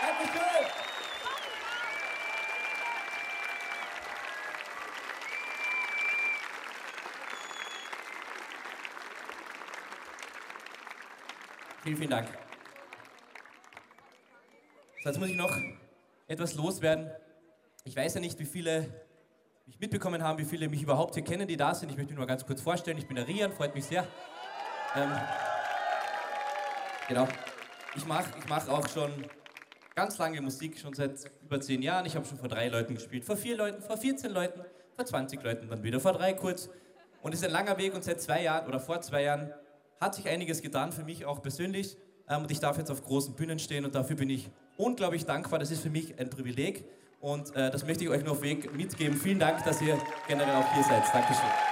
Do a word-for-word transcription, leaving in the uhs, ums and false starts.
Dankeschön. Vielen, vielen Dank. So, jetzt muss ich noch etwas loswerden. Ich weiß ja nicht, wie viele mich mitbekommen haben, wie viele mich überhaupt hier kennen, die da sind. Ich möchte mich nur ganz kurz vorstellen. Ich bin der Rian, freut mich sehr. Ähm, genau. Ich mache ich mach auch schon ganz lange Musik, schon seit über zehn Jahren. Ich habe schon vor drei Leuten gespielt, vor vier Leuten, vor vierzehn Leuten, vor zwanzig Leuten, dann wieder vor drei kurz. Und es ist ein langer Weg und seit zwei Jahren oder vor zwei Jahren hat sich einiges getan für mich auch persönlich. Ähm, und ich darf jetzt auf großen Bühnen stehen und dafür bin ich unglaublich dankbar. Das ist für mich ein Privileg und äh, das möchte ich euch nur auf Weg mitgeben. Vielen Dank, dass ihr generell auch hier seid. Dankeschön.